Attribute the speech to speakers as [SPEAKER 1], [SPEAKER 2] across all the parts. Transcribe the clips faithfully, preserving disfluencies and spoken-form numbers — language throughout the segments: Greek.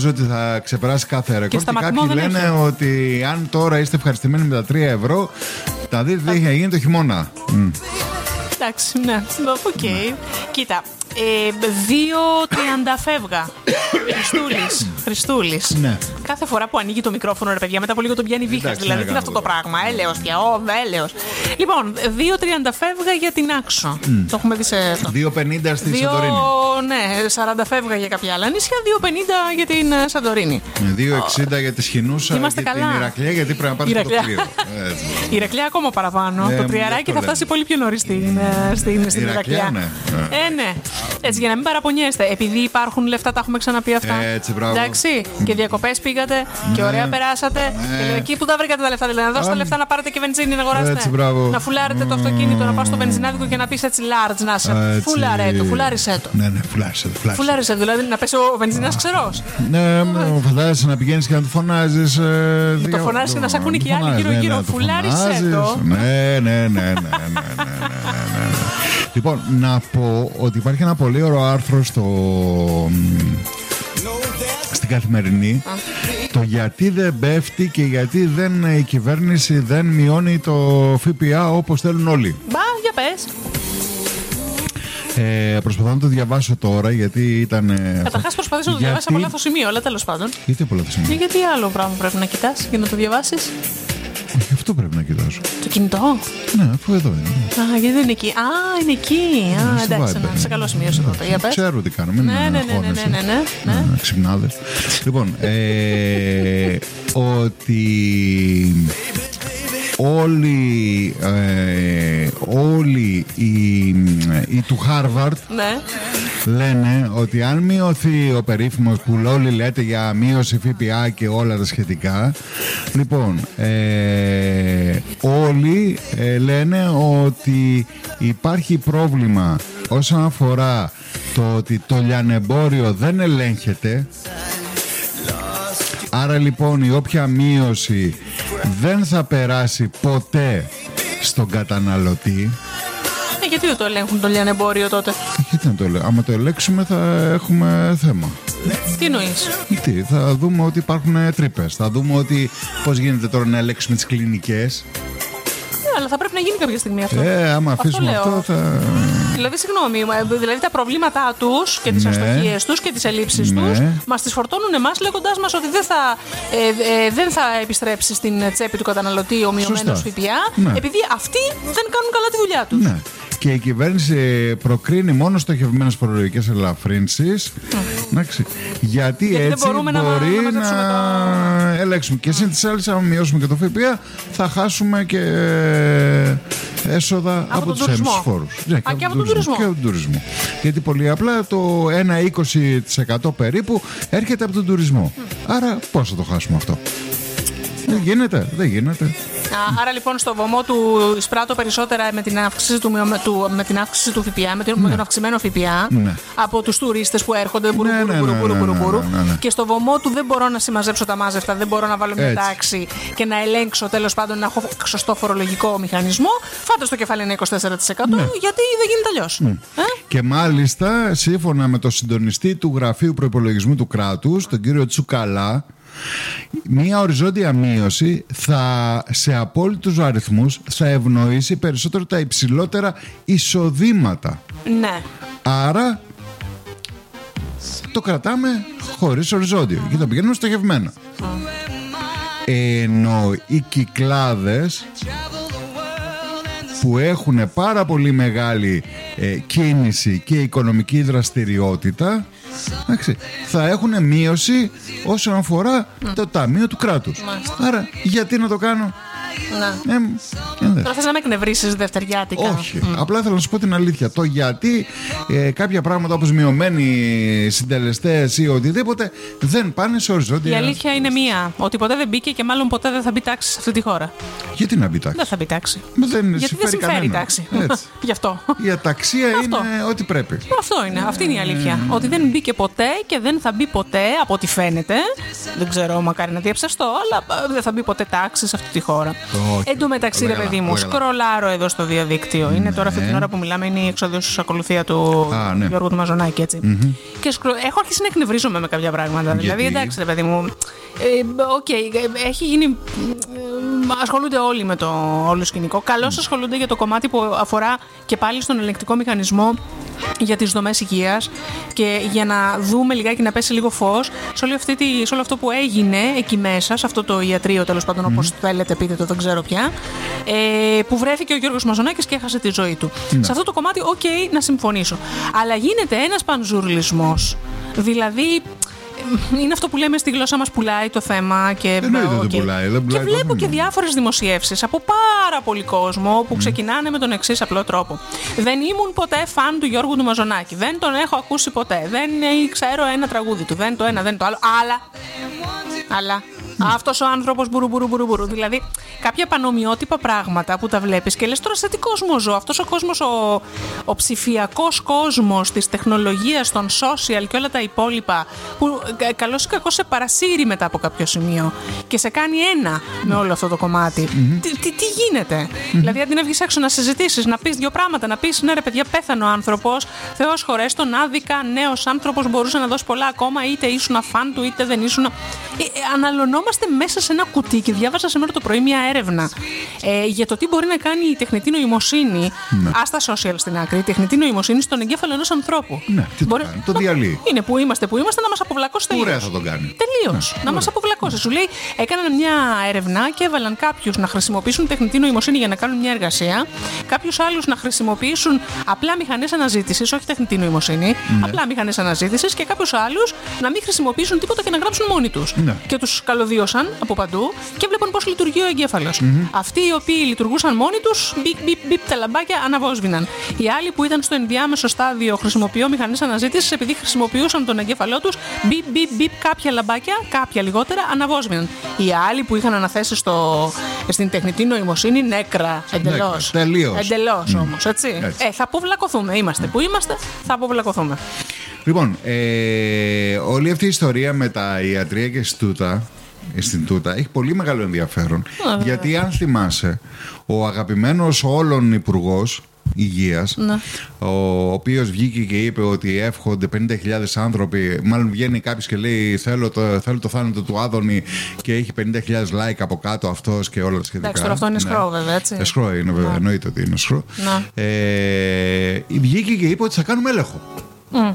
[SPEAKER 1] ότι θα ξεπεράσει κάθε ρεκόρ. Και, και κάποιοι λένε έχει. ότι αν τώρα είστε ευχαριστημένοι με τα τρία ευρώ, τα δείτε τι θα γίνει το χειμώνα. Mm.
[SPEAKER 2] Εντάξει, ναι, οκ. Okay. Κοίτα, ε, δύο τριάντα φεύγα. Χριστούλης. Χριστούλης.
[SPEAKER 1] Ναι.
[SPEAKER 2] Κάθε φορά που ανοίγει το μικρόφωνο, ρε παιδιά, μετά από λίγο τον πιάνει βήχας. Δηλαδή, ναι, τι είναι αυτό το πράγμα. Έλεος πια, ω, έλεος. Λοιπόν, δύο τριάντα φεύγα για την Άξο. Mm. Το έχουμε δει σε αυτό.
[SPEAKER 1] δύο πενήντα στη δύο, Σαντορίνη.
[SPEAKER 2] Ναι, σαράντα φεύγα για κάποια άλλα νησιά, δύο πενήντα για την Σαντορίνη.
[SPEAKER 1] δύο εξήντα για τη Σχοινούσα και
[SPEAKER 2] καλά.
[SPEAKER 1] την Ηρακλία, γιατί πρέπει να πάρει το πλοίο.
[SPEAKER 2] Η Ηρακλία ακόμα παραπάνω. Ε, το τριαράκι θα φτάσει πολύ πιο νωρίς στην, στην, στην Ηρακλία.
[SPEAKER 1] Ναι.
[SPEAKER 2] Ε, ναι. Έτσι, για να μην παραπονιέστε. Επειδή υπάρχουν λεφτά, τα έχουμε ξαναπεί αυτά.
[SPEAKER 1] Έτσι, μπράβο.
[SPEAKER 2] Εντάξει. Και διακοπές πήγατε ναι. και ωραία περάσατε. Ναι. Και λέω, εκεί που τα βρήκατε τα λεφτά, δηλαδή να δώσετε λεφτά να πάρετε και βενζίνη να αγοράσετε.
[SPEAKER 1] Έτσι,
[SPEAKER 2] να φουλάρετε mm. το αυτοκίνητο, να πας στο βενζινάδικο και να πεις έτσι large να σε. Φουλάρε το, φουλάρισε το.
[SPEAKER 1] Ναι, ναι, φουλάρισε το.
[SPEAKER 2] Φουλάρισε το, δηλαδή να πέσει ο βενζινάς ξερός.
[SPEAKER 1] Ναι, φαντάζεσαι να πηγαίνεις και να του φωνάζεις.
[SPEAKER 2] Να το φωνάζεις και να σ' ακούνε και οι άλλοι γύρω-γύρω. Φουλάρισε το.
[SPEAKER 1] Ναι, ναι, ναι. Λοιπόν, να πω ότι υπάρχει ένα πολύ ωραίο άρθρο στο... στην Καθημερινή. Το γιατί δεν πέφτει και γιατί δεν, η κυβέρνηση δεν μειώνει το ΦΠΑ όπως θέλουν όλοι.
[SPEAKER 2] Μπα, για πες.
[SPEAKER 1] Ε, προσπαθώ να το διαβάσω τώρα γιατί ήταν.
[SPEAKER 2] Καταρχάς προσπαθήσω να το διαβάσεις από λάθος σημείο, αλλά τέλος πάντων.
[SPEAKER 1] Γιατί από λάθος σημείο.
[SPEAKER 2] Γιατί άλλο πράγμα πρέπει να κοιτάς για να το διαβάσεις.
[SPEAKER 1] Όχι, αυτό πρέπει να κοιτάσω.
[SPEAKER 2] Το κινητό?
[SPEAKER 1] Ναι, αφού εδώ είναι.
[SPEAKER 2] Α, γιατί δεν είναι εκεί. Α, είναι εκεί. Α, εντάξει, να, σε καλό σημείο σε τότε. Για πες.
[SPEAKER 1] Ξέρω τι κάνω. Μην
[SPEAKER 2] ναι, ναι, ναι, ναι, ναι, ναι, ναι, ναι.
[SPEAKER 1] Ξυπνάδε. Λοιπόν, ε, ότι όλοι, ε, όλοι οι, οι του Χάρβαρντ
[SPEAKER 2] ναι.
[SPEAKER 1] λένε ότι αν μειωθεί ο περίφημος που όλοι λέτε για μείωση ΦΠΑ και όλα τα σχετικά, λοιπόν, ε, όλοι ε, λένε ότι υπάρχει πρόβλημα όσον αφορά το ότι το λιανεμπόριο δεν ελέγχεται. Άρα λοιπόν η όποια μείωση δεν θα περάσει ποτέ στον καταναλωτή.
[SPEAKER 2] Ε, γιατί δεν το ελέγχουν το λιανεμπόριο τότε?
[SPEAKER 1] Γιατί να το ελέγχουμε? Άμα το ελέγξουμε θα έχουμε θέμα.
[SPEAKER 2] Τι εννοείς?
[SPEAKER 1] Τι, θα δούμε ότι υπάρχουν τρύπες. Θα δούμε ότι πώς γίνεται τώρα να ελέγξουμε τις κλινικές.
[SPEAKER 2] Ναι, αλλά θα πρέπει να γίνει κάποια στιγμή αυτό.
[SPEAKER 1] Ε, άμα αφήσουμε αυτό, αυτό θα...
[SPEAKER 2] Δηλαδή, συγγνώμη, δηλαδή τα προβλήματά τους και τις ναι. αστοχίες τους και τις ελλείψεις ναι. τους μας τις φορτώνουν εμάς λέγοντάς μας ότι δεν θα, ε, ε, δεν θα επιστρέψει στην τσέπη του καταναλωτή ο μειωμένος ΦΠΑ ναι. επειδή αυτοί δεν κάνουν καλά τη δουλειά τους.
[SPEAKER 1] Ναι. Και η κυβέρνηση προκρίνει μόνο στοχευμένες φορολογικές ελαφρύνσεις. Mm. Γιατί, γιατί έτσι μπορεί να, να, να το... ελέγξουμε. Και σύν τις άλλες, αν μειώσουμε και το ΦΠΑ, θα χάσουμε και έσοδα από, από τους έμεσους φόρους.
[SPEAKER 2] Α, και, και από τον τουρισμό.
[SPEAKER 1] Και από τον τουρισμό. Γιατί πολύ απλά το ένα είκοσι τοις εκατό περίπου έρχεται από τον τουρισμό. Mm. Άρα πώς θα το χάσουμε αυτό? Δεν γίνεται, δεν γίνεται.
[SPEAKER 2] Α, άρα λοιπόν στο βωμό του εισπράττω περισσότερα με την αύξηση του, με, του, με την αύξηση του ΦΠΑ, με, την, ναι. με τον αυξημένο ΦΠΑ ναι. από τους τουρίστες που έρχονται μπουρου, ναι, μπουρου, ναι, μπουρου, μπουρου, ναι, μπουρου, ναι, ναι, ναι. και στο βωμό του δεν μπορώ να συμμαζέψω τα μάζευτα, δεν μπορώ να βάλω μια έτσι. τάξη και να ελέγξω τέλος πάντων να έχω σωστό φορολογικό μηχανισμό. Φάτε στο κεφάλι ένα είκοσι τέσσερα τοις εκατό ναι. γιατί δεν γίνεται αλλιώς. Ναι. Ε?
[SPEAKER 1] Και μάλιστα σύμφωνα με το συντονιστή του Γραφείου Προϋπολογισμού του Κράτους, τον κύριο Τσουκαλά, μία οριζόντια μείωση θα, σε απόλυτους αριθμούς θα ευνοήσει περισσότερο τα υψηλότερα εισοδήματα.
[SPEAKER 2] Ναι.
[SPEAKER 1] Άρα το κρατάμε χωρίς οριζόντιο και το πηγαίνουμε στοχευμένα. Mm. Ενώ οι κυκλάδες που έχουν πάρα πολύ μεγάλη ε, κίνηση και οικονομική δραστηριότητα, εντάξει, θα έχουν μείωση όσον αφορά mm. το ταμείο του κράτους. Μάλιστα. Άρα γιατί να το κάνω?
[SPEAKER 2] Ναι. Ε, ε, Τώρα θες να με εκνευρίσεις δευτεριάτικα?
[SPEAKER 1] Όχι, mm. απλά θέλω να σου πω την αλήθεια. Το γιατί ε, κάποια πράγματα όπως μειωμένοι συντελεστές ή οτιδήποτε δεν πάνε σε οριζόντια.
[SPEAKER 2] Η αλήθεια είναι μία, ότι ποτέ δεν μπήκε και μάλλον ποτέ δεν θα μπει τάξη σε αυτή τη χώρα.
[SPEAKER 1] Γιατί να μπει τάξη?
[SPEAKER 2] Δεν θα μπει τάξη.
[SPEAKER 1] Δεν
[SPEAKER 2] γιατί δεν συμφέρει η τάξη. Γι' αυτό.
[SPEAKER 1] Η αταξία είναι ό,τι πρέπει.
[SPEAKER 2] Αυτό είναι. Αυτή είναι η αλήθεια. Ότι δεν μπήκε ποτέ και δεν θα μπει ποτέ, από ό,τι φαίνεται, Δεν ξέρω, μακάρι να διαψευστώ, αλλά δεν θα μπει ποτέ τάξη σε αυτή τη χώρα. Okay. Εν τω μεταξύ, ρε παιδί μου, σκρολάρω εδώ στο διαδίκτυο. Ναι. Είναι τώρα αυτή την ώρα που μιλάμε, είναι η εξόδιος ακολουθία του ah, ναι. Γιώργου του Μαζονάκη, έτσι. Mm-hmm. Και σκρο... έχω αρχίσει να εκνευρίζομαι με κάποια πράγματα. Γιατί? Δηλαδή, εντάξει, ρε παιδί μου. Ε, okay, έχει γίνει. Ασχολούνται όλοι με το όλο σκηνικό. Καλώς ασχολούνται για το κομμάτι που αφορά και πάλι στον ελεγκτικό μηχανισμό για τις δομές υγείας και για να δούμε λιγάκι, να πέσει λίγο φως σε όλο, αυτή τη, σε όλο αυτό που έγινε εκεί μέσα, σε αυτό το ιατρείο, τέλος πάντων, mm-hmm. όπως θέλετε πείτε το, δεν ξέρω πια, ε, που βρέθηκε ο Γιώργος Μαζονάκης και έχασε τη ζωή του. Mm-hmm. Σε αυτό το κομμάτι, οκ, okay, να συμφωνήσω. Αλλά γίνεται ένας πανζουρλισμός. Δηλαδή, είναι αυτό που λέμε στη γλώσσα μας, πουλάει το θέμα και,
[SPEAKER 1] εννοείται okay. πουλάει, δεν πουλάει,
[SPEAKER 2] και βλέπω και διάφορες δημοσιεύσεις από πάρα πολύ κόσμο που mm. ξεκινάνε με τον εξής απλό τρόπο. Δεν ήμουν ποτέ φαν του Γιώργου του Μαζονάκη. Δεν τον έχω ακούσει ποτέ. Δεν ξέρω ένα τραγούδι του. Δεν το ένα, δεν το άλλο. Αλλά. Αλλά. Mm. Αυτός ο άνθρωπος μπουρου, μπουρου, μπουρου, μπουρου. Δηλαδή, κάποια πανομοιότυπα πράγματα που τα βλέπεις και λες τώρα σε τι κόσμο ζω. Αυτός ο κόσμος, ο, ο ψηφιακός κόσμος της τεχνολογίας, των social και όλα τα υπόλοιπα, που καλώς ή κακώς σε παρασύρει μετά από κάποιο σημείο και σε κάνει ένα με όλο αυτό το κομμάτι. Mm-hmm. Τι, τι, τι γίνεται. Mm-hmm. Δηλαδή, αντί να βγεις έξω να συζητήσεις, να πεις δύο πράγματα, να πεις ναι, ρε παιδιά, πέθανε ο άνθρωπος, Θεός χωρέστον, άδικα, νέος άνθρωπος, μπορούσε να δώσει πολλά ακόμα, είτε ήσουν φαν του, είτε δεν ήσουν. Ε, ε, αναλωνόμαστε μέσα σε ένα κουτί και διάβασα σήμερα το πρωί μια έρευνα ε, για το τι μπορεί να κάνει η τεχνητή νοημοσύνη, ναι. Άστα social στην άκρη, η τεχνητή νοημοσύνη στον εγκέφαλο ενός ανθρώπου.
[SPEAKER 1] Ναι, τι μπορεί... το κάνει, το διαλύει.
[SPEAKER 2] Είναι που είμαστε, που είμαστε, να μας αποβλακώσει τελείως.
[SPEAKER 1] Ωραία θα τον κάνει.
[SPEAKER 2] Τελείως. Ναι, να μας αποβλακώσει. Σου λέει, έκαναν μια έρευνα και έβαλαν κάποιους να χρησιμοποιήσουν τεχνητή νοημοσύνη για να κάνουν μια εργασία, κάποιους άλλους να χρησιμοποιήσουν απλά μηχανές αναζήτησης, όχι τεχνητή νοημοσύνη, ναι. απλά μηχανές αναζήτησης και κάποιους άλλους να μην χρησιμοποιήσουν τίποτα και να γράψουν μόνοι τους. Ναι. Και τους καλωδίωσαν από παντού και βλέπουν πώς λειτουργεί ο εγκέφαλος. Mm-hmm. Αυτοί οι οποίοι λειτουργούσαν μόνοι τους, μπιπ, μπιπ, μπιπ, τα λαμπάκια αναβόσβηναν. Οι άλλοι που ήταν στο ενδιάμεσο στάδιο χρησιμοποιώ μηχανές αναζήτησης, επειδή χρησιμοποιούσαν τον εγκέφαλό τους, μπιπ, μπιπ, μπιπ, κάποια λαμπάκια, κάποια λιγότερα, αναβόσβηναν. Οι άλλοι που είχαν αναθέσει στο, στην τεχνητή νοημοσύνη, νέκρα. Εντελώς. Εντελώς mm. όμως, έτσι. έτσι. Ε, θα αποβλακωθούμε. Είμαστε mm. που είμαστε, θα αποβλακωθούμε.
[SPEAKER 1] Λοιπόν, ε, όλη αυτή η ιστορία με τα ιατρία και Ινστιτούτα, Ινστιτούτα έχει πολύ μεγάλο ενδιαφέρον. Oh, γιατί αν θυμάσαι, ο αγαπημένος όλων υπουργός Υγείας, ναι. ο οποίος βγήκε και είπε ότι εύχονται πενήντα χιλιάδες άνθρωποι, μάλλον βγαίνει κάποιος και λέει θέλω το, θέλω το θάνατο του Άδωνη και έχει πενήντα χιλιάδες like από κάτω αυτός και όλα τα σχετικά.
[SPEAKER 2] Εντάξει, τώρα αυτό είναι σκρό, ναι. βέβαια, έτσι.
[SPEAKER 1] Σκρό είναι, βέβαια, yeah. εννοείται ότι είναι σκρό. Yeah. Ε, βγήκε και είπε ότι θα κάνουμε έλεγχο. Mm.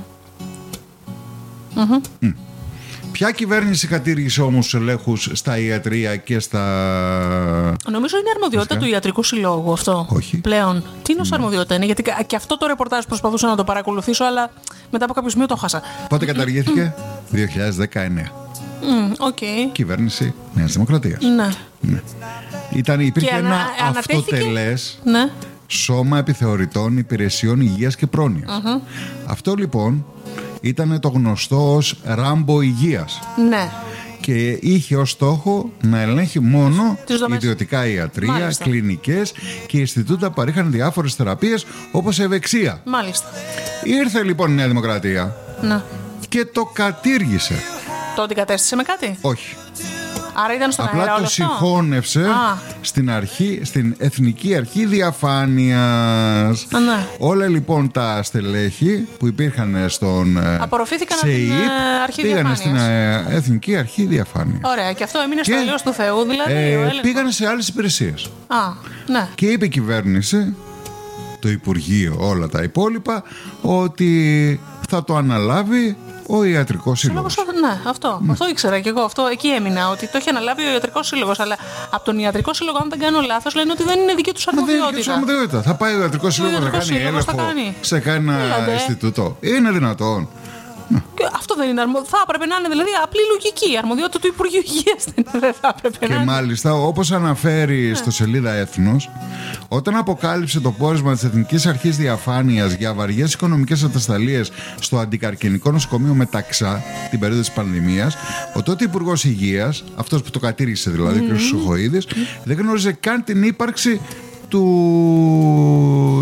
[SPEAKER 1] Mm-hmm. Mm. Ποια κυβέρνηση κατήργησε όμως τους ελέγχους στα ιατρεία και στα.
[SPEAKER 2] Νομίζω είναι αρμοδιότητα Φυσικά. του Ιατρικού Συλλόγου αυτό.
[SPEAKER 1] Όχι.
[SPEAKER 2] Πλέον. Τι είναι ως αρμοδιότητα είναι, γιατί και αυτό το ρεπορτάζ προσπαθούσα να το παρακολουθήσω, αλλά μετά από κάποιο σημείο το χάσα.
[SPEAKER 1] Πότε καταργήθηκε? δύο χιλιάδες δεκαεννέα.
[SPEAKER 2] Mm, okay.
[SPEAKER 1] Κυβέρνηση Νέας Δημοκρατίας.
[SPEAKER 2] Ναι.
[SPEAKER 1] ναι. Ήταν, υπήρχε ανα, ένα αυτοτελές
[SPEAKER 2] ναι.
[SPEAKER 1] σώμα επιθεωρητών υπηρεσιών υγείας και πρόνοιας. Uh-huh. Αυτό λοιπόν ήταν το γνωστό ως Ράμπο Υγείας.
[SPEAKER 2] Ναι.
[SPEAKER 1] Και είχε ως στόχο να ελέγχει μόνο ιδιωτικά ιατρεία, Μάλιστα. κλινικές και Ινστιτούτα που παρήχαν διάφορες θεραπείες όπως ευεξία.
[SPEAKER 2] Μάλιστα.
[SPEAKER 1] Ήρθε λοιπόν η Νέα Δημοκρατία
[SPEAKER 2] ναι.
[SPEAKER 1] και το κατήργησε.
[SPEAKER 2] Το αντικατέστησε με κάτι?
[SPEAKER 1] Όχι.
[SPEAKER 2] Άρα ήταν στον
[SPEAKER 1] Απλά
[SPEAKER 2] αέρα
[SPEAKER 1] το συγχώνευσε στην, αρχή, στην Εθνική Αρχή Διαφάνειας.
[SPEAKER 2] Α, ναι.
[SPEAKER 1] Όλα λοιπόν τα στελέχη που υπήρχαν στον
[SPEAKER 2] απορροφήθηκαν από την Αρχή Διαφάνειας.
[SPEAKER 1] Πήγανε στην Εθνική Αρχή Διαφάνειας.
[SPEAKER 2] Ωραία, και αυτό έμεινε στο έλεος του Θεού, δηλαδή.
[SPEAKER 1] Ε, πήγανε σε άλλες υπηρεσίες.
[SPEAKER 2] Α, ναι.
[SPEAKER 1] Και είπε η κυβέρνηση, το Υπουργείο, όλα τα υπόλοιπα, ότι θα το αναλάβει ο Ιατρικός Σύλλογος.
[SPEAKER 2] Ναι, αυτό. Mm. Αυτό ήξερα και εγώ. Αυτό, εκεί έμεινα. Ότι το είχε αναλάβει ο Ιατρικός Σύλλογος. Αλλά από τον Ιατρικό Σύλλογο, αν δεν κάνω λάθος, λένε ότι δεν είναι δική τους αρμοδιότητα.
[SPEAKER 1] Θα πάει ο Ιατρικός Σύλλογος να κάνει έλεγχο σε κανένα Ινστιτούτο. Είναι δυνατόν?
[SPEAKER 2] Και αυτό δεν είναι αρμοδιότητα. Θα έπρεπε να είναι δηλαδή απλή λογική. Αρμοδιότητα του Υπουργείου Υγείας δεν θα έπρεπε
[SPEAKER 1] και
[SPEAKER 2] να είναι.
[SPEAKER 1] Και μάλιστα, όπως αναφέρει στο σελίδα Έθνος, όταν αποκάλυψε το πόρισμα της Εθνικής Αρχής Διαφάνειας για βαριές οικονομικές ατασταλίες στο αντικαρκενικό νοσοκομείο Μεταξά την περίοδο της πανδημίας, ο τότε Υπουργός Υγείας, αυτός που το κατήργησε δηλαδή, mm-hmm. κ. Σοχοΐδης, mm-hmm. δεν γνώριζε καν την ύπαρξη του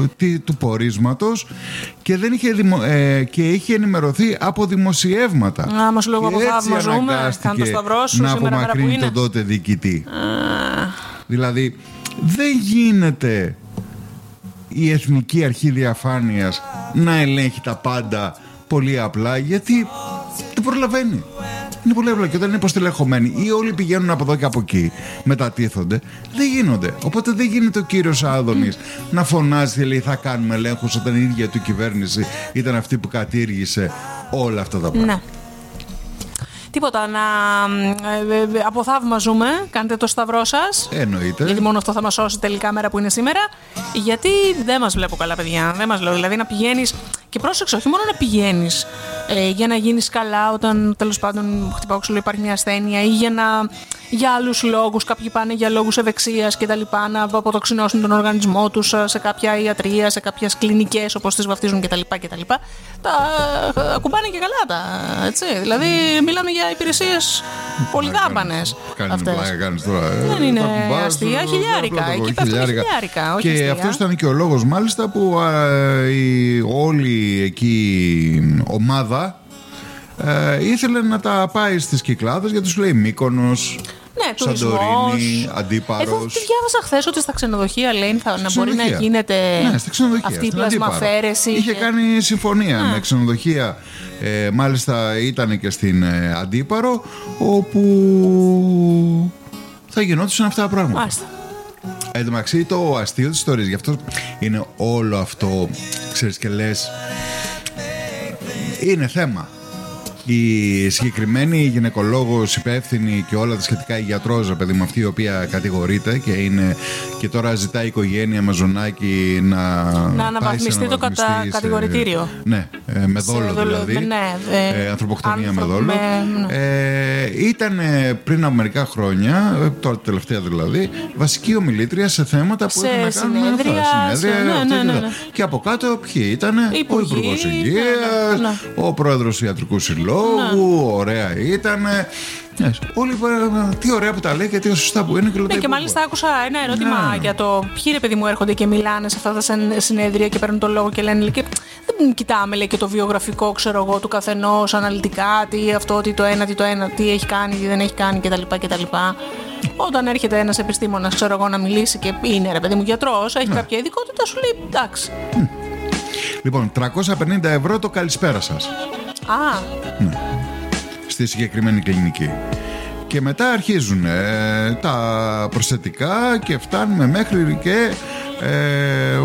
[SPEAKER 1] του πορίσματος και, δεν είχε δημο, ε, και είχε ενημερωθεί από δημοσιεύματα.
[SPEAKER 2] Α, μας λόγω από θαυμαζούμε, κάνε το σταυρό σου,
[SPEAKER 1] να απομακρύνει τον τότε διοικητή. Α. Δηλαδή δεν γίνεται η Εθνική Αρχή Διαφάνειας να ελέγχει τα πάντα πολύ απλά, γιατί δεν προλαβαίνει. Είναι πολύ απλό και όταν είναι υποστελεχωμένοι ή όλοι πηγαίνουν από εδώ και από εκεί, μετατίθονται, δεν γίνονται. Οπότε δεν γίνεται ο κύριος Άδωνης mm. να φωνάζει και λέει θα κάνουμε ελέγχους, όταν η ίδια του κυβέρνηση ήταν αυτή που κατήργησε όλα αυτά τα πράγματα. Ναι.
[SPEAKER 2] Τίποτα, να ε, ε, αποθαύμαζουμε, κάντε το σταυρό σας.
[SPEAKER 1] Εννοείται.
[SPEAKER 2] Γιατί μόνο αυτό θα μας σώσει τελικά μέρα που είναι σήμερα. Γιατί δεν μας βλέπω καλά, παιδιά. Δεν μας λέω. Δηλαδή να πηγαίνεις. Και πρόσεξε, όχι μόνο να πηγαίνεις ε, για να γίνεις καλά όταν τέλος πάντων χτυπάω ξύλο, υπάρχει μια ασθένεια, ή για, να, για άλλους λόγους. Κάποιοι πάνε για λόγους ευεξίας και τα λοιπά, να αποτοξινώσουν τον οργανισμό τους σε κάποια ιατρία, σε κάποιες κλινικές όπως τις βαφτίζουν κτλ. Τα, τα ακουμπάνε και καλά τα. Έτσι. Δηλαδή μιλάμε για υπηρεσίες πολυδάπανες.
[SPEAKER 1] Κάνεις πλάκα, κάνεις τώρα.
[SPEAKER 2] Δεν είναι αστεία, χιλιάρικα. Εκεί πέφτουν χιλιάρικα.
[SPEAKER 1] Και αυτός ήταν και ο λόγος μάλιστα που η όλη εκεί ομάδα ε, ήθελε να τα πάει στις Κυκλάδες, γιατί σου λέει Μύκονος,
[SPEAKER 2] ναι,
[SPEAKER 1] Σαντορίνη, Αντίπαρος.
[SPEAKER 2] Εγώ τι διάβασα χθες ότι στα ξενοδοχεία λέει θα, να μπορεί να γίνεται
[SPEAKER 1] ναι,
[SPEAKER 2] αυτή η πλασμαφέρεση.
[SPEAKER 1] Είχε
[SPEAKER 2] και...
[SPEAKER 1] κάνει συμφωνία ναι. με ξενοδοχεία. Ε, μάλιστα ήταν και στην ε, Αντίπαρο, όπου θα γινόντουσαν αυτά τα πράγματα.
[SPEAKER 2] Μάλιστα.
[SPEAKER 1] Εν τω μεταξύ, το αστείο της ιστορίας, γι' αυτό είναι όλο αυτό, ξέρεις, και λες, είναι θέμα. Η συγκεκριμένη γυναικολόγος υπεύθυνη και όλα τα σχετικά, η γιατρός, παιδί μου, αυτή η οποία κατηγορείται και είναι και τώρα ζητάει η οικογένεια Μαζονάκη να,
[SPEAKER 2] να αναβαθμιστεί το κατα... κατηγορητήριο.
[SPEAKER 1] Ναι, με δόλο σε, δηλαδή.
[SPEAKER 2] Ναι, ε,
[SPEAKER 1] ε, ανθρωποκτονία με δόλο.
[SPEAKER 2] Με, ναι.
[SPEAKER 1] ε, ήταν πριν από μερικά χρόνια, τώρα τελευταία δηλαδή, βασική ομιλήτρια σε θέματα που είχαν να κάνουν με αυτά. Συνέδρια. Ναι, ναι, ναι, ναι. Και από κάτω ποιοι ήταν? Ο Υπουργός Υγείας, ναι, ναι. ο Πρόεδρος του Ιατρικού Συλλόγου. Ναι. Ωραία ήταν. Yes. Όλοι τι ωραία που τα λέει και τι σωστά που είναι. Και,
[SPEAKER 2] ναι, και μάλιστα άκουσα ένα ερώτημα ναι. για το ποιοι ρε παιδί μου έρχονται και μιλάνε σε αυτά τα συνέδρια και παίρνουν τον λόγο και λένε. Και δεν κοιτάμε λέει, και το βιογραφικό ξέρω εγώ, του καθενός αναλυτικά, τι αυτό, τι το ένα, τι το ένα, τι έχει κάνει, τι δεν έχει κάνει κτλ. κτλ. Όταν έρχεται ένας επιστήμονας ξέρω εγώ, να μιλήσει και είναι ρε παιδί μου γιατρός, έχει ναι. κάποια ειδικότητα, σου λέει εντάξει. Mm.
[SPEAKER 1] Λοιπόν, τριακόσια πενήντα ευρώ το καλησπέρα σας.
[SPEAKER 2] Α.
[SPEAKER 1] Ναι. Στη συγκεκριμένη κλινική. Και μετά αρχίζουν ε, τα προσθετικά και φτάνουμε μέχρι και ε,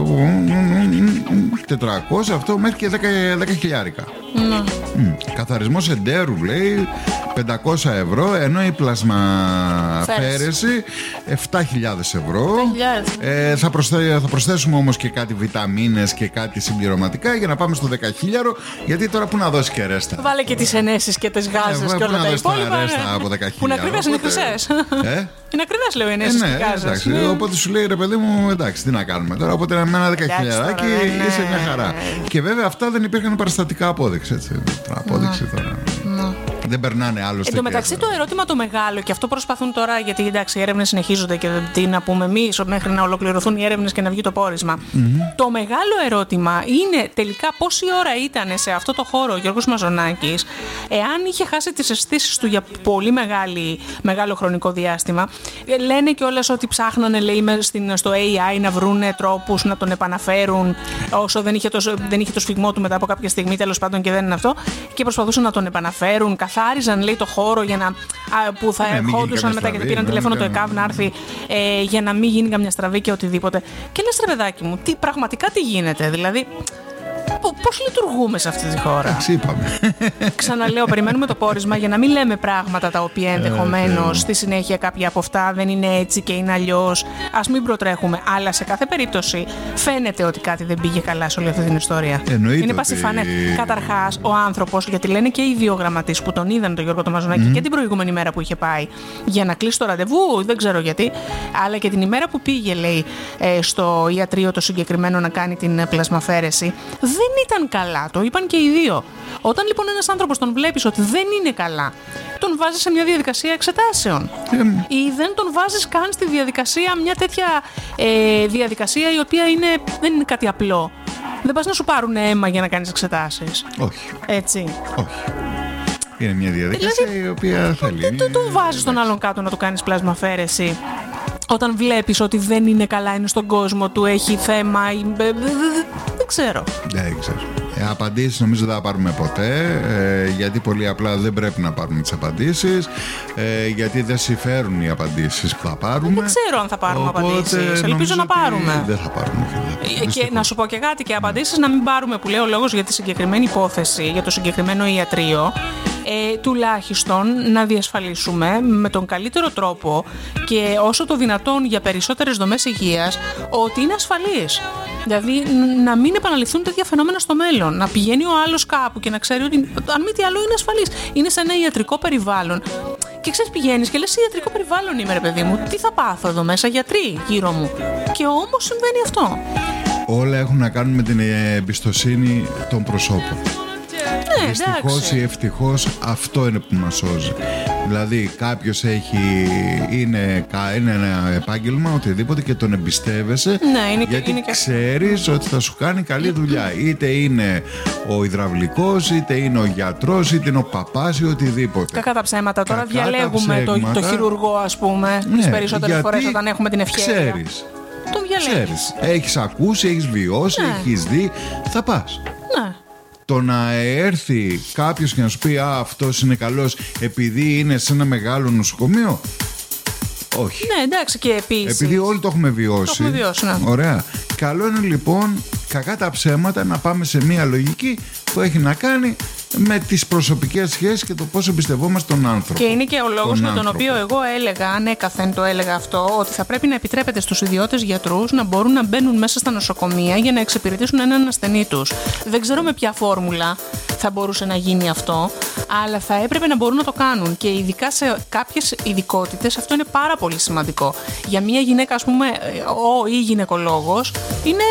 [SPEAKER 1] τετρακόσια αυτό μέχρι και δέκα χιλιάρικα.
[SPEAKER 2] Ναι.
[SPEAKER 1] Mm. Καθαρισμός εντέρου λέει πεντακόσια ευρώ, ενώ η πλασμαφέρεση επτά χιλιάδες ευρώ. ε, θα, προσθέ, θα προσθέσουμε όμως και κάτι βιταμίνες και κάτι συμπληρωματικά για να πάμε στο δέκα χιλιάδες, γιατί τώρα που να δώσει και ρέστα.
[SPEAKER 2] Βάλε και τις ενέσεις και τις γάζες ε, και όλα τα υπόλοιπα.
[SPEAKER 1] Από δέκα χιλιάδες.
[SPEAKER 2] Που είναι ακριβές, είναι χρυσές.
[SPEAKER 1] Ε?
[SPEAKER 2] Είναι ακριβές λέω οι ενέσεις
[SPEAKER 1] ε, ναι,
[SPEAKER 2] και γάζες.
[SPEAKER 1] Εντάξει, ναι. Οπότε σου λέει ρε παιδί μου, εντάξει, τι να κάνουμε τώρα. Οπότε με ένα δέκα χιλιάδες και ναι, είσαι μια χαρά. Ναι. Και βέβαια αυτά δεν υπήρχαν παραστατικά απόδειξη. Έτσι. Απόδειξη ναι. τώρα. Ναι. Δεν περνάνε άλλο.
[SPEAKER 2] Εν τω μεταξύ, το ερώτημα το μεγάλο, και αυτό προσπαθούν τώρα, γιατί εντάξει, οι έρευνες συνεχίζονται και τι να πούμε εμείς μέχρι να ολοκληρωθούν οι έρευνες και να βγει το πόρισμα. Mm-hmm. Το μεγάλο ερώτημα είναι τελικά πόση ώρα ήταν σε αυτό το χώρο ο Γιώργος Μαζονάκης, εάν είχε χάσει τις αισθήσεις του για πολύ μεγάλη, μεγάλο χρονικό διάστημα. Λένε κιόλας ότι ψάχνανε, λέει, στο έι άι να βρούνε τρόπους να τον επαναφέρουν, όσο δεν είχε το, δεν είχε το σφιγμό του μετά από κάποια στιγμή, τέλος πάντων, και δεν είναι αυτό. Και προσπαθούσαν να τον επαναφέρουν. Καθάριζαν λέει το χώρο για να, α, που θα ναι, ερχόντουσαν μετά, γιατί πήραν τηλέφωνο το ΕΚΑΒ να έρθει ε, για να μην γίνει καμιά στραβή και οτιδήποτε. Και λες ρε παιδάκι μου, τι, πραγματικά τι γίνεται, δηλαδή πώς λειτουργούμε σε αυτή τη χώρα.
[SPEAKER 1] Έτσι είπαμε.
[SPEAKER 2] Ξαναλέω, περιμένουμε το πόρισμα για να μην λέμε πράγματα τα οποία ενδεχομένως στη συνέχεια κάποια από αυτά δεν είναι έτσι και είναι αλλιώς. Ας μην προτρέχουμε. Αλλά σε κάθε περίπτωση φαίνεται ότι κάτι δεν πήγε καλά σε όλη αυτή την ιστορία.
[SPEAKER 1] Εννοείται
[SPEAKER 2] είναι πασιφανές. Ότι... Καταρχάς, ο άνθρωπος, γιατί λένε και οι δύο γραμματείς που τον είδαν τον Γιώργο τον Μαζονάκη mm. και την προηγούμενη μέρα που είχε πάει για να κλείσει το ραντεβού, δεν ξέρω γιατί, αλλά και την ημέρα που πήγε, λέει, στο ιατρείο το συγκεκριμένο να κάνει την πλασμαφέρεση, δεν δεν ήταν καλά. Το είπαν και οι δύο. Όταν λοιπόν ένας άνθρωπος τον βλέπεις ότι δεν είναι καλά, τον βάζεις σε μια διαδικασία εξετάσεων. Mm. Ή δεν τον βάζεις καν στη διαδικασία, μια τέτοια ε, διαδικασία η οποία είναι, δεν είναι κάτι απλό. Δεν πας να σου πάρουν αίμα για να κάνεις εξετάσεις.
[SPEAKER 1] Όχι.
[SPEAKER 2] Έτσι.
[SPEAKER 1] Όχι. Είναι μια διαδικασία δηλαδή, η οποία θέλει.
[SPEAKER 2] Δεν το, το βάζεις τον άλλον κάτω να του κάνεις πλασμαφέρεση. Όταν βλέπεις ότι δεν είναι καλά, είναι στον κόσμο του, έχει θέμα. Ή... Δεν ξέρω.
[SPEAKER 1] Δεν ξέρω. Ε, απαντήσεις νομίζω δεν θα πάρουμε ποτέ, ε, γιατί πολύ απλά δεν πρέπει να πάρουμε τις απαντήσεις, ε, γιατί δεν συμφέρουν οι απαντήσεις που θα πάρουμε.
[SPEAKER 2] Δεν ξέρω αν θα πάρουμε Οπότε, απαντήσεις. Ελπίζω να πάρουμε.
[SPEAKER 1] Δεν θα πάρουμε.
[SPEAKER 2] Και, και να σου πω και κάτι, και απαντήσεις να μην πάρουμε, που λέει ο λόγος για τη συγκεκριμένη υπόθεση, για το συγκεκριμένο ιατρείο. Ε, τουλάχιστον να διασφαλίσουμε με τον καλύτερο τρόπο και όσο το δυνατόν για περισσότερες δομές υγείας ότι είναι ασφαλής. Δηλαδή να μην επαναληφθούν τέτοια φαινόμενα στο μέλλον. Να πηγαίνει ο άλλος κάπου και να ξέρει ότι αν μη τι άλλο είναι ασφαλής. Είναι σε ένα ιατρικό περιβάλλον. Και ξέρεις, πηγαίνεις και λες ιατρικό περιβάλλον είμαι, ρε παιδί μου. Τι θα πάθω εδώ μέσα, γιατροί γύρω μου. Και όμως συμβαίνει αυτό.
[SPEAKER 1] Όλα έχουν να κάνουν με την εμπιστοσύνη των προσώπων.
[SPEAKER 2] Ναι,
[SPEAKER 1] δυστυχώς ή ευτυχώς αυτό είναι που μας σώζει. Δηλαδή κάποιος έχει, είναι, είναι ένα επάγγελμα, οτιδήποτε, και τον εμπιστεύεσαι,
[SPEAKER 2] ναι, είναι
[SPEAKER 1] γιατί
[SPEAKER 2] και, είναι και...
[SPEAKER 1] ξέρεις ότι θα σου κάνει καλή δουλειά. Είτε είναι ο υδραυλικός, είτε είναι ο γιατρός, είτε είναι ο παπάς ή οτιδήποτε.
[SPEAKER 2] Κακά τα ψέματα. Τώρα Κακά διαλέγουμε το, το χειρουργό, ας πούμε, ναι, τις περισσότερες φορές όταν έχουμε την ευκαιρία.
[SPEAKER 1] Ξέρεις.
[SPEAKER 2] Τον διαλέγεις.
[SPEAKER 1] Ξέρεις. Έχεις ακούσει, έχεις βιώσει, ναι. έχεις δει, θα πας.
[SPEAKER 2] Ναι.
[SPEAKER 1] Το να έρθει κάποιος και να σου πει «Α, αυτός είναι καλός» επειδή είναι σε ένα μεγάλο νοσοκομείο, όχι.
[SPEAKER 2] Ναι, εντάξει, και επίσης.
[SPEAKER 1] Επειδή όλοι το έχουμε βιώσει.
[SPEAKER 2] Το έχουμε βιώσει, ναι.
[SPEAKER 1] Ωραία. Καλό είναι λοιπόν, κακά τα ψέματα, να πάμε σε μια λογική που έχει να κάνει με τις προσωπικές σχέσεις και το πώς εμπιστευόμαστε τον άνθρωπο.
[SPEAKER 2] Και είναι και ο λόγος με τον άνθρωπο. οποίο εγώ έλεγα, ανέκαθεν το έλεγα αυτό, ότι θα πρέπει να επιτρέπεται στους ιδιώτες γιατρούς να μπορούν να μπαίνουν μέσα στα νοσοκομεία για να εξυπηρετήσουν έναν ασθενή τους. Δεν ξέρω με ποια φόρμουλα θα μπορούσε να γίνει αυτό, αλλά θα έπρεπε να μπορούν να το κάνουν. Και ειδικά σε κάποιες ειδικότητες αυτό είναι πάρα πολύ σημαντικό. Για μια γυναίκα, ας πούμε, ο ή γυναικολόγος είναι.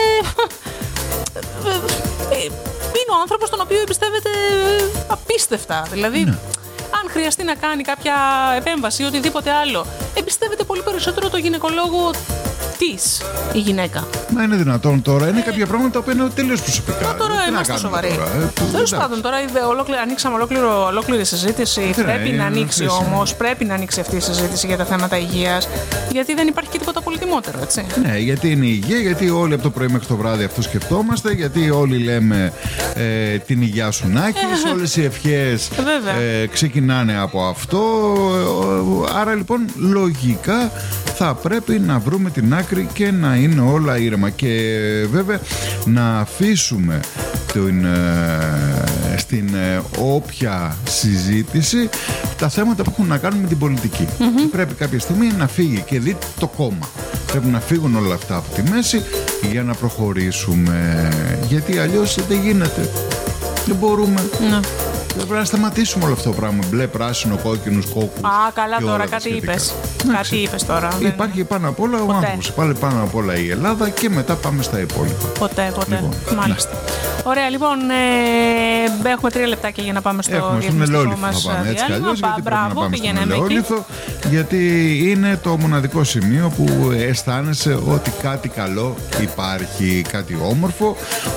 [SPEAKER 2] Είναι ο άνθρωπος τον οποίο εμπιστεύεται απίστευτα. Δηλαδή, ναι. αν χρειαστεί να κάνει κάποια επέμβαση ή οτιδήποτε άλλο, εμπιστεύεται πολύ περισσότερο το γυναικολόγο της η γυναίκα.
[SPEAKER 1] Μα είναι δυνατόν τώρα, είναι κάποια πράγματα που είναι τελείως προσωπικά.
[SPEAKER 2] Μα τώρα είμαστε σοβαροί. Τέλος πάντων, τώρα ανοίξαμε ολόκληρο, ολόκληρη συζήτηση. Ναι, πρέπει να ανοίξει όμως, πρέπει να ανοίξει αυτή η συζήτηση για τα θέματα υγείας, γιατί δεν υπάρχει και τίποτα πολυτιμότερο, έτσι.
[SPEAKER 1] Ναι, γιατί είναι η υγεία, γιατί όλοι από το πρωί μέχρι το βράδυ αυτό σκεφτόμαστε, γιατί όλοι λέμε ε, την υγειά σου να έχεις, όλες οι ευχές ε, ξεκινάνε από αυτό. Άρα λοιπόν, λογικά θα πρέπει να βρούμε την άκρη και να είναι όλα ήρεμα. Και βέβαια να αφήσουμε την, ε, στην ε, όποια συζήτηση τα θέματα που έχουν να κάνουν με την πολιτική. Mm-hmm. Πρέπει κάποια στιγμή να φύγει και δει το κόμμα. Πρέπει να φύγουν όλα αυτά από τη μέση για να προχωρήσουμε. Γιατί αλλιώς δεν γίνεται. Δεν μπορούμε.
[SPEAKER 2] Mm.
[SPEAKER 1] Πρέπει να σταματήσουμε όλο αυτό το πράγμα. Μπλε, πράσινο, κόκκινους, κόκκους.
[SPEAKER 2] Α, καλά τώρα, κάτι είπες. Κάτι είπες τώρα.
[SPEAKER 1] Υπάρχει πάνω απ' όλα ο άνθρωπος. Πάλι πάνω απ' όλα η Ελλάδα και μετά πάμε στα υπόλοιπα.
[SPEAKER 2] Ποτέ, ποτέ. Λοιπόν, μάλιστα. Ναι. Ωραία, λοιπόν, ε, έχουμε τρία λεπτάκια για να πάμε στο διαφημιστικό μας διάλειμμα. Μπράβο, πηγαίνουμε εκεί.
[SPEAKER 1] Γιατί είναι το μοναδικό σημείο που αισθάνεσαι ότι κάτι καλό υπάρχει, κάτι όμορφο,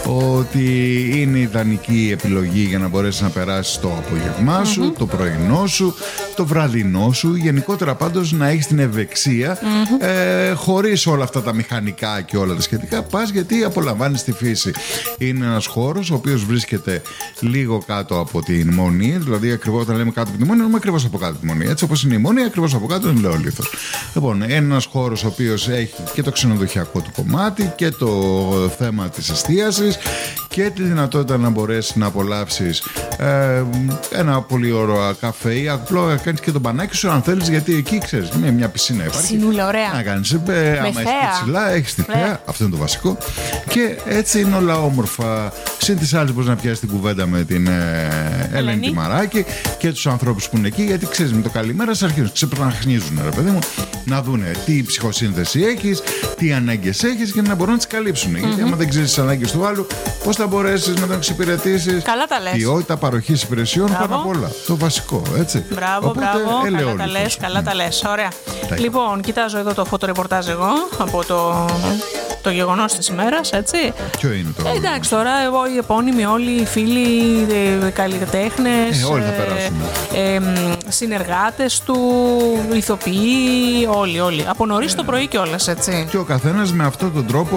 [SPEAKER 1] ότι είναι ιδανική επιλογή για να μπορέσεις να περάσεις το απόγευμά σου, mm-hmm. το πρωινό σου, το βραδινό σου, γενικότερα πάντως να έχεις την ευεξία, mm-hmm. ε, χωρίς όλα αυτά τα μηχανικά και όλα τα σχετικά. Πας γιατί απολαμβάνεις τη φύση. Είναι ένας χώρος ο οποίος βρίσκεται λίγο κάτω από την Μονή, δηλαδή ακριβώς όταν λέμε κάτω από τη Μονή, λέμε ακριβώς από κάτω από τη Μονή. Έτσι όπως είναι η Μονή, ακριβώς από κάτω είναι ο Λεόλιθος. Λοιπόν, ένας χώρος ο οποίος έχει και το ξενοδοχειακό του κομμάτι και το θέμα της εστίασης και τη δυνατότητα να μπορέσει να απολαύσεις ε, ένα πολύ ωραίο καφέ ή απλό κάνεις και τον μπανάκι σου, αν θέλεις, γιατί εκεί ξέρεις, μια, μια πισίνα υπάρχει.
[SPEAKER 2] Πισινούλα, ωραία.
[SPEAKER 1] Να κάνεις, ε, άμα έχεις ψηλά, έχεις τη θέα, αυτό είναι το βασικό. Και έτσι είναι όλα όμορφα. Συν τις άλλες μπορείς να πιάσεις την κουβέντα με την ε, Ελένη τη Μαράκη και τους ανθρώπους που είναι εκεί, γιατί ξέρεις, με το καλημέρα σας αρχίζουν, ξεπραχνίζουν, ρε παιδί μου, να δούνε τι ψυχοσύνθεση έχεις, τι ανάγκες έχεις και να μπορούν να τις καλύψουν. Mm-hmm. Γιατί άμα δεν ξέρεις τις ανάγκες του άλλου, πώς θα μπορέσεις να τον εξυπηρετήσεις?
[SPEAKER 2] Καλά τα λες.
[SPEAKER 1] Ποιότητα παροχής υπηρεσιών,
[SPEAKER 2] μπράβο.
[SPEAKER 1] Πάνω απ' όλα. Το βασικό, έτσι.
[SPEAKER 2] Μπράβο,
[SPEAKER 1] Οπότε,
[SPEAKER 2] μπράβο. Καλά τα λες, καλά τα λες. Ωραία.
[SPEAKER 1] Τα
[SPEAKER 2] λοιπόν, κοιτάζω εδώ το φωτορεπορτάζ εγώ από το, το γεγονός της ημέρας, έτσι.
[SPEAKER 1] Ποιο είναι το?
[SPEAKER 2] Ε, εντάξει, τώρα εγώ, οι επώνυμοι, όλοι οι φίλοι, οι καλλιτέχνες,
[SPEAKER 1] ε, όλοι θα περάσουμε.
[SPEAKER 2] Ε, ε, συνεργάτες του, ηθοποιοί, όλοι, όλοι. Από νωρίς ε, το πρωί κιόλας, έτσι.
[SPEAKER 1] Και ο καθένας με αυτόν τον τρόπο,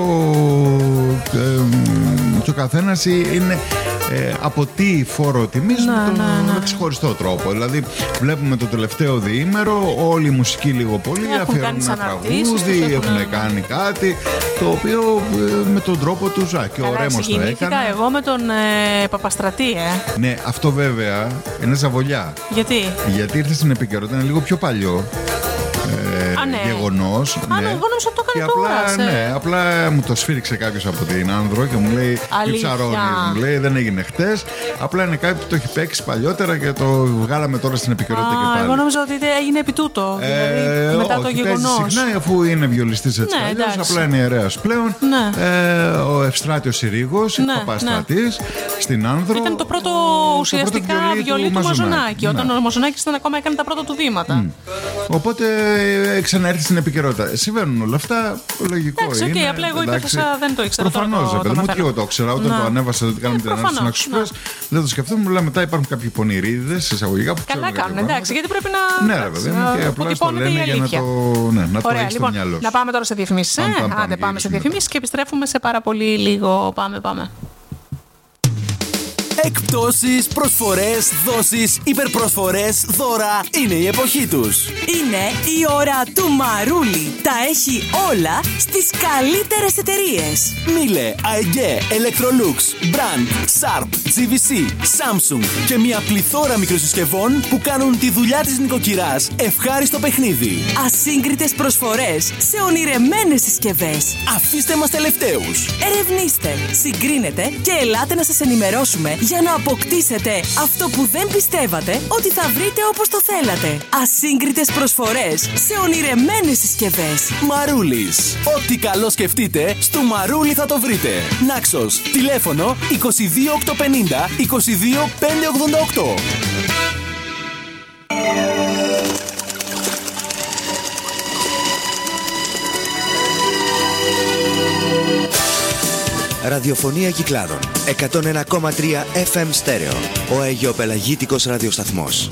[SPEAKER 1] ε, και ο καθένας είναι ε, από τι φόρο τιμής, με τον ναι, ναι. ξεχωριστό τρόπο. Δηλαδή, βλέπουμε το τελευταίο διήμερο, όλη η μουσική λίγο πολύ αφιερώνουν ένα τραγούδι, έχουν ναι. κάνει κάτι, το οποίο ε, με τον τρόπο του Ζάκη. Ο Ρέμος το έκανε.
[SPEAKER 2] Εγώ με τον ε, Παπαστρατή, ε.
[SPEAKER 1] Ναι, αυτό βέβαια είναι ζαβολιά.
[SPEAKER 2] Γιατί?
[SPEAKER 1] Γιατί ήρθε στην επικαιρότητα, είναι λίγο πιο παλιό.
[SPEAKER 2] Α, ναι.
[SPEAKER 1] Γεγονός.
[SPEAKER 2] Α,
[SPEAKER 1] ναι.
[SPEAKER 2] ναι, εγώ νόμιζα το έκανε
[SPEAKER 1] απλά,
[SPEAKER 2] τώρα. Σε...
[SPEAKER 1] Ναι, απλά μου το σφύριξε κάποιος από την Άνδρο και μου λέει ψαρώνει, μου λέει δεν έγινε χτες. Απλά είναι κάτι που το έχει παίξει παλιότερα και το βγάλαμε τώρα στην επικαιρότητα και πάλι.
[SPEAKER 2] Εγώ νόμιζα ότι έγινε επί τούτο. Δηλαδή, ε, μετά όχι, το γεγονός.
[SPEAKER 1] Συχνά, αφού είναι βιολιστής έτσι
[SPEAKER 2] ναι,
[SPEAKER 1] αλλιώς, απλά είναι ιερέας πλέον.
[SPEAKER 2] Ναι.
[SPEAKER 1] Ε, ο Ευστράτιος Συρίγος, ναι, Παπαστρατής, ναι. στην Άνδρο.
[SPEAKER 2] Ήταν το πρώτο ο, ουσιαστικά το βιολί του Μαζονάκη. Ναι. Όταν ο Μαζονάκης ήταν ακόμα έκανε τα πρώτα του βήματα. Mm.
[SPEAKER 1] Οπότε ξαναέρθει στην επικαιρότητα. Συμβαίνουν όλα αυτά. Λογικό
[SPEAKER 2] εντάξει,
[SPEAKER 1] είναι.
[SPEAKER 2] Okay, απλά εγώ υπέθεσα, δεν το ήξερα.
[SPEAKER 1] Προφανώς,
[SPEAKER 2] το,
[SPEAKER 1] παιδί μου, και εγώ το ήξερα. Όταν
[SPEAKER 2] να.
[SPEAKER 1] το ανέβασα, ότι κάναμε ε, την ανάρτηση στην Αξιπρές, δεν το σκεφτόμουν. Αλλά μετά υπάρχουν κάποιοι πονηρίδες εισαγωγικά που
[SPEAKER 2] καλά κάνουν, εντάξει, γιατί πρέπει να.
[SPEAKER 1] Ναι, ρε παιδί μου, και απλά το λένε για να το, ναι, να το έχει στο μυαλό.
[SPEAKER 2] Να πάμε τώρα σε διαφημίσεις. Άντε, πάμε σε διαφημίσεις και επιστρέφουμε σε πάρα πολύ λίγο. Πάμε, πάμε.
[SPEAKER 3] Εκπτώσεις, προσφορές, δόσεις, υπερπροσφορές, δώρα. Είναι η εποχή τους.
[SPEAKER 4] Είναι η ώρα του Μαρούλι. Τα έχει όλα στις καλύτερες εταιρείες.
[SPEAKER 3] Μίλε, ΑΕΓΕ, Electrolux, Brand, Sharp, τζι βι σι, Samsung και μια πληθώρα μικροσυσκευών που κάνουν τη δουλειά της νοικοκυράς ευχάριστο παιχνίδι.
[SPEAKER 4] Ασύγκριτες προσφορές σε ονειρεμένες συσκευές.
[SPEAKER 3] Αφήστε μας τελευταίους.
[SPEAKER 4] Ερευνήστε, συγκρίνετε και ελάτε να σας ενημερώσουμε για να αποκτήσετε αυτό που δεν πιστεύατε ότι θα βρείτε όπως το θέλατε. Ασύγκριτες προσφορές σε ονειρεμένες συσκευές.
[SPEAKER 3] Μαρούλης. Ό,τι καλό σκεφτείτε, στο Μαρούλι θα το βρείτε. Νάξος. Τηλέφωνο είκοσι δύο οκτακόσια πενήντα είκοσι δύο πεντακόσια ογδόντα οκτώ.
[SPEAKER 5] Ραδιοφωνία Κυκλάδων εκατόν ένα κόμμα τρία εφ εμ στέρεο. Ο αιγιοπελαγίτικος ραδιοσταθμός.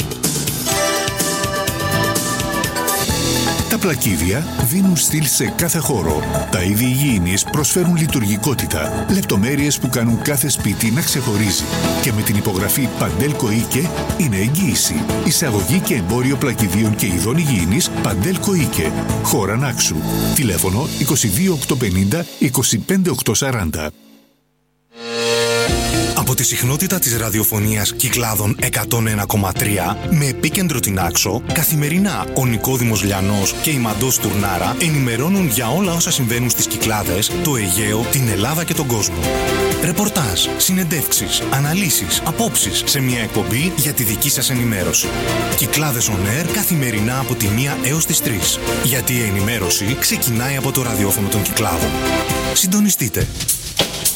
[SPEAKER 6] Τα πλακίδια δίνουν στυλ σε κάθε χώρο. Τα είδη υγιεινής προσφέρουν λειτουργικότητα, λεπτομέρειες που κάνουν κάθε σπίτι να ξεχωρίζει. Και με την υπογραφή Παντέλκο Ίκε είναι εγγύηση. Εισαγωγή και εμπόριο πλακιδίων και ειδών υγιεινής Παντέλκο Ίκε. Χώρα Νάξου. Τηλέφωνο είκοσι δύο οκτακόσια πενήντα είκοσι πέντε οκτακόσια σαράντα.
[SPEAKER 7] Από τη συχνότητα της ραδιοφωνίας Κυκλάδων εκατόν ένα κόμμα τρία με επίκεντρο την Άξο, καθημερινά ο Νικόδημος Λιανός και η Μαντός Τουρνάρα ενημερώνουν για όλα όσα συμβαίνουν στις Κυκλάδες, το Αιγαίο, την Ελλάδα και τον κόσμο. Ρεπορτάζ, συνεντεύξεις, αναλύσεις, απόψεις σε μια εκπομπή για τη δική σας ενημέρωση. Κυκλάδες On Air καθημερινά από τη μία έως τις τρεις. Γιατί η ενημέρωση ξεκινάει από το ραδιόφωνο των Κυκλάδων. Συντονιστείτε.